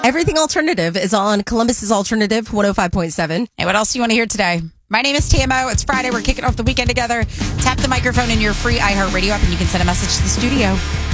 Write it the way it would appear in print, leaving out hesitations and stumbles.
Everything Alternative is on Columbus's Alternative 105.7. Hey, what else do you want to hear today? My name is TMO. It's Friday. We're kicking off the weekend together. Tap the microphone in your free iHeartRadio app and you can send a message to the studio.